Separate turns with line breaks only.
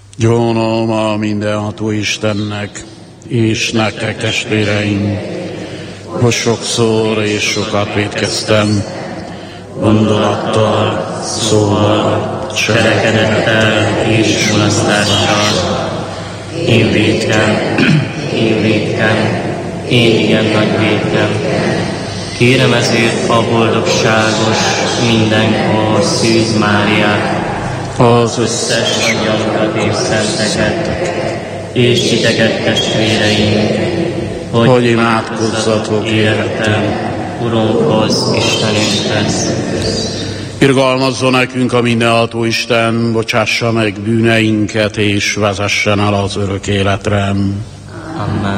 Gyónom a mindenható Istennek, és nektek testvéreim, hogy sokszor és sokat vétkeztem, gondolattal, szóval, cselekedettel és mulasztással. Én vétkem, én igen nagy vétkem. Kérem ezért a boldogságos, mindenkor Szűz Máriát, az összes angyalokat és szenteket, és titeket testvéreim, hogy imádkozzatok értem, Urunkhoz, Istenünkhez.
Irgalmazzon nekünk a mindenható Isten, bocsássa meg bűneinket, és vezessen el az örök életre.
Amen.